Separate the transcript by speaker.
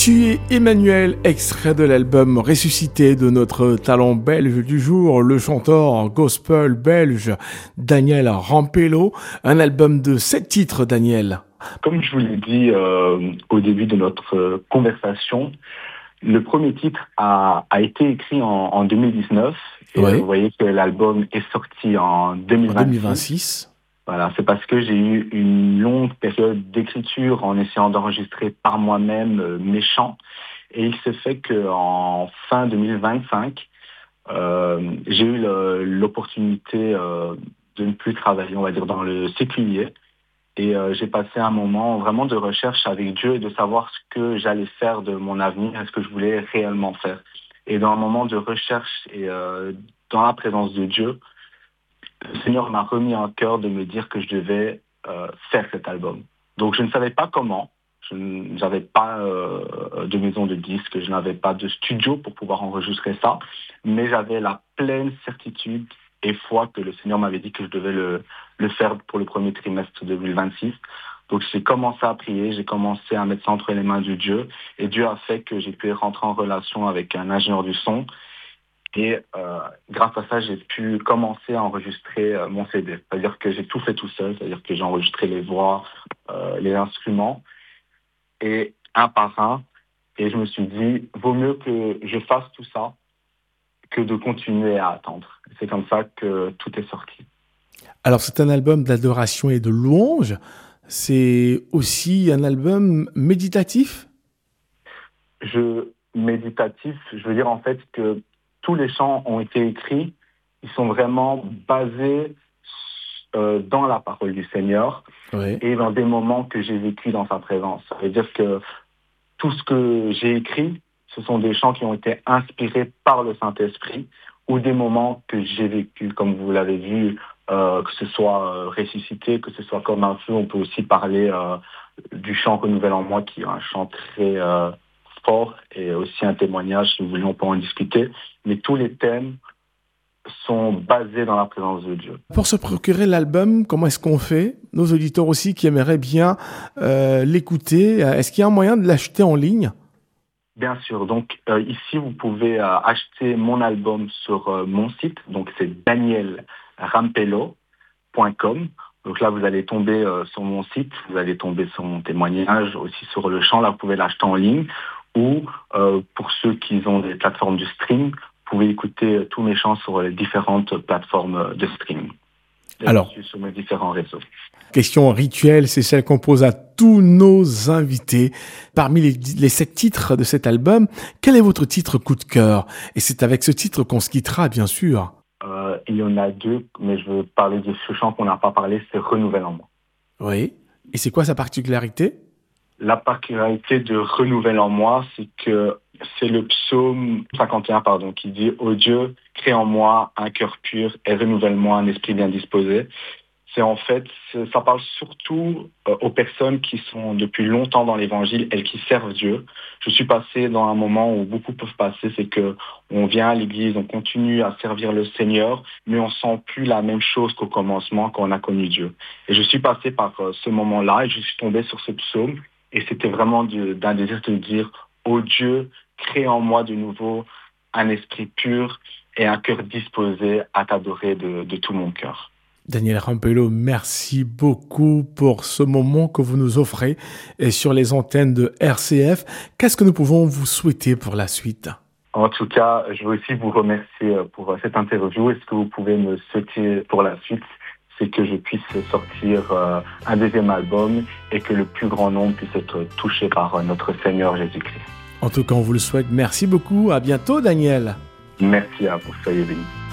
Speaker 1: Tu es Emmanuel, extrait de l'album Ressuscité de notre talent belge du jour, le chanteur gospel belge Daniel Rampello. Un album de 7 titres, Daniel.
Speaker 2: Comme je vous l'ai dit au début de notre conversation, le premier titre a été écrit en 2019. Et
Speaker 1: Ouais.
Speaker 2: vous voyez que l'album est sorti en 2026.
Speaker 1: En 2026.
Speaker 2: Voilà, c'est parce que j'ai eu une longue période d'écriture en essayant d'enregistrer par moi-même mes chants. Et il se fait qu'en fin 2025, j'ai eu l'opportunité de ne plus travailler, on va dire, dans le séculier. Et j'ai passé un moment vraiment de recherche avec Dieu et de savoir ce que j'allais faire de mon avenir et ce que je voulais réellement faire. Et dans un moment de recherche et dans la présence de Dieu, le Seigneur m'a remis en cœur de me dire que je devais faire cet album. Donc je ne savais pas comment, je n'avais pas de maison de disques, je n'avais pas de studio pour pouvoir enregistrer ça, mais j'avais la pleine certitude et foi que le Seigneur m'avait dit que je devais le faire pour le premier trimestre 2026. Donc j'ai commencé à prier, j'ai commencé à mettre ça entre les mains de Dieu, et Dieu a fait que j'ai pu rentrer en relation avec un ingénieur du son. Et grâce à ça, j'ai pu commencer à enregistrer mon CD. C'est-à-dire que j'ai tout fait tout seul, c'est-à-dire que j'ai enregistré les voix, les instruments, et un par un. Et je me suis dit, vaut mieux que je fasse tout ça que de continuer à attendre. C'est comme ça que tout est sorti.
Speaker 1: Alors, c'est un album d'adoration et de louange. C'est aussi un album méditatif.
Speaker 2: Méditatif, je veux dire en fait que tous les chants ont été écrits, ils sont vraiment basés dans la parole du Seigneur,
Speaker 1: Oui.
Speaker 2: et dans des moments que j'ai vécu dans sa présence. Ça veut dire que tout ce que j'ai écrit, ce sont des chants qui ont été inspirés par le Saint-Esprit, ou des moments que j'ai vécu, comme vous l'avez vu, que ce soit ressuscité, que ce soit comme un feu. On peut aussi parler du chant Renouvelle en moi, qui est un chant très fort, et aussi un témoignage, si vous voulez, on peut en discuter. Mais tous les thèmes sont basés dans la présence de Dieu.
Speaker 1: Pour se procurer l'album, comment est-ce qu'on fait? Nos auditeurs aussi qui aimeraient bien l'écouter, est-ce qu'il y a un moyen de l'acheter en ligne?
Speaker 2: Bien sûr. Donc ici, vous pouvez acheter mon album sur mon site. Donc c'est danielrampello.com. Donc là, vous allez tomber sur mon site, vous allez tomber sur mon témoignage, aussi sur le chant. Là, vous pouvez l'acheter en ligne. Ou pour ceux qui ont des plateformes de stream, vous pouvez écouter tous mes chants sur les différentes plateformes de streaming.
Speaker 1: Alors,
Speaker 2: sur mes différents réseaux.
Speaker 1: Question rituelle, c'est celle qu'on pose à tous nos invités. Parmi les 7 titres de cet album, quel est votre titre coup de cœur? Et c'est avec ce titre qu'on se quittera, bien sûr.
Speaker 2: Il y en a 2, mais je veux parler de ce chant qu'on n'a pas parlé, c'est Renouvelle en moi.
Speaker 1: Oui. Et c'est quoi sa particularité?
Speaker 2: La particularité de Renouvelle en moi, c'est que c'est le psaume 51, qui dit « Ô Dieu, crée en moi un cœur pur et renouvelle-moi un esprit bien disposé ». C'est en fait, ça parle surtout aux personnes qui sont depuis longtemps dans l'évangile et qui servent Dieu. Je suis passé dans un moment où beaucoup peuvent passer, c'est que on vient à l'église, on continue à servir le Seigneur, mais on sent plus la même chose qu'au commencement quand on a connu Dieu. Et je suis passé par ce moment-là et je suis tombé sur ce psaume, et c'était vraiment d'un désir de dire « Ô Dieu, crée en moi de nouveau un esprit pur et un cœur disposé à t'adorer de tout mon cœur ».
Speaker 1: Daniel Rampello, merci beaucoup pour ce moment que vous nous offrez et sur les antennes de RCF. Qu'est-ce que nous pouvons vous souhaiter pour la suite?
Speaker 2: En tout cas, je veux aussi vous remercier pour cette interview. Et ce que vous pouvez me souhaiter pour la suite, c'est que je puisse sortir un deuxième album et que le plus grand nombre puisse être touché par notre Seigneur Jésus-Christ.
Speaker 1: En tout cas, on vous le souhaite. Merci beaucoup. À bientôt, Daniel.
Speaker 2: Merci à vous. Soyez bénis.